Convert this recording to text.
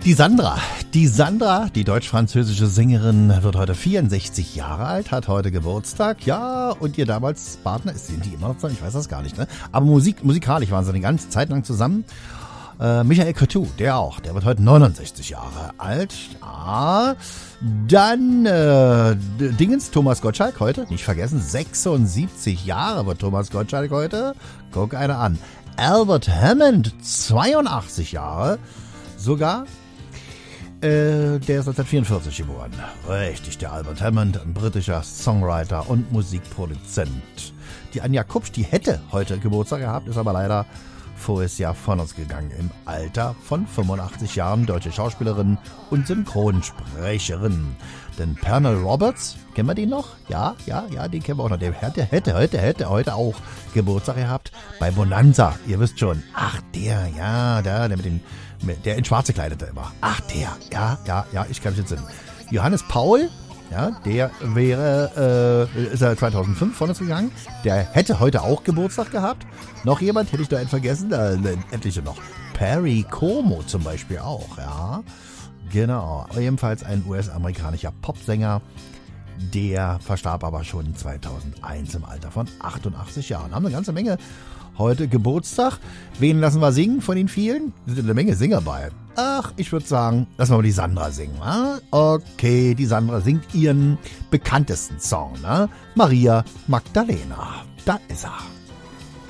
Die Sandra, die deutsch-französische Sängerin, wird heute 64 Jahre alt, hat heute Geburtstag. Ja, und ihr damals Partner, sind die immer noch zusammen? Ich weiß das gar nicht, ne? Aber musikalisch waren sie eine ganze Zeit lang zusammen. Michael Cretu, der wird heute 69 Jahre alt. Ah, dann Thomas Gottschalk heute, nicht vergessen, 76 Jahre wird Thomas Gottschalk heute. Guck einer an. Albert Hammond, 82 Jahre sogar. Der ist 1944 geboren. Richtig, der Albert Hammond, ein britischer Songwriter und Musikproduzent. Die Anja Kupsch, die hätte heute Geburtstag gehabt, ist aber leider voriges Jahr von uns gegangen. Im Alter von 85 Jahren, deutsche Schauspielerin und Synchronsprecherin. Denn Pernell Roberts, kennen wir den noch? Ja, den kennen wir auch noch. Der hätte heute auch Geburtstag gehabt bei Bonanza. Ihr wisst schon. Ach, der in Schwarz gekleidete immer. Ach, ich kann mich jetzt erinnern. Johannes Paul, ja, der ist er 2005 von uns gegangen. Der hätte heute auch Geburtstag gehabt. Noch jemand, hätte ich da einen vergessen? Etliche noch. Perry Como zum Beispiel auch, ja. Genau, ebenfalls ein US-amerikanischer Popsänger. Der verstarb aber schon 2001 im Alter von 88 Jahren. Haben eine ganze Menge heute Geburtstag. Wen lassen wir singen von den vielen? Es sind eine Menge Sänger bei. Ach, ich würde sagen, lassen wir mal die Sandra singen. Ne? Okay, die Sandra singt ihren bekanntesten Song. Ne? Maria Magdalena. Da ist er.